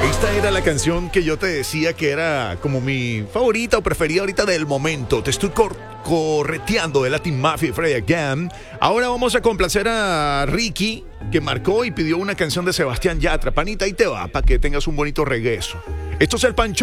Esta era la canción que yo te decía que era como mi favorita o preferida ahorita del momento. Te estoy correteando de Latin Mafia y Freddy Again. Ahora vamos a complacer a Ricky, que marcó y pidió una canción de Sebastián Yatra. Panita, ahí te va, para que tengas un bonito regreso. Esto es El Pancho.